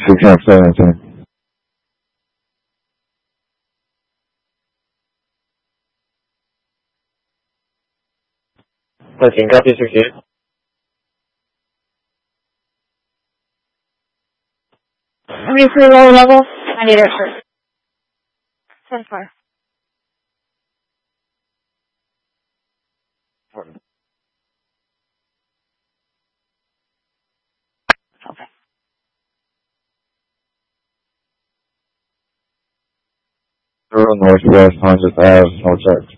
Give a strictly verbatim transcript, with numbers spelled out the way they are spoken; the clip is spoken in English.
six half seventeen. thirteen, copy sixty-eight. Ready for lower level? I need it first. ten four. Okay. Zero northwest, one hundred Ave, no church.